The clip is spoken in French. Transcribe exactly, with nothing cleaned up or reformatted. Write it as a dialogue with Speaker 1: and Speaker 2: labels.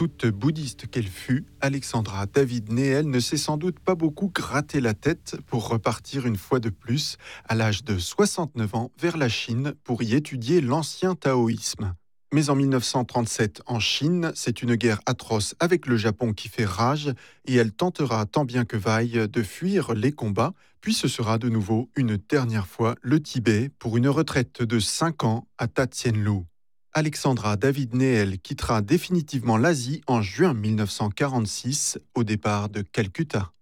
Speaker 1: Toute bouddhiste qu'elle fut, Alexandra David Néel ne s'est sans doute pas beaucoup gratté la tête pour repartir une fois de plus, à l'âge de soixante-neuf ans, vers la Chine pour y étudier l'ancien taoïsme. Mais en mille neuf cent trente-sept, en Chine, c'est une guerre atroce avec le Japon qui fait rage et elle tentera tant bien que vaille de fuir les combats, puis ce sera de nouveau une dernière fois le Tibet pour une retraite de cinq ans à Tatsienlu. Alexandra David Néel quittera définitivement l'Asie en juin mille neuf cent quarante-six au départ de Calcutta.